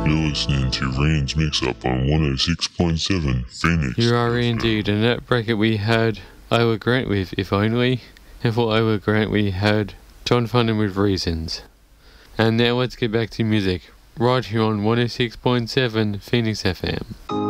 You're listening to Rand's Mix-Up on 106.7 Phoenix. You are indeed. In that bracket we had Iowa Grant with If Only, and for Iowa Grant we had John Farnham with Reasons. And now let's get back to music, right here on 106.7 Phoenix FM.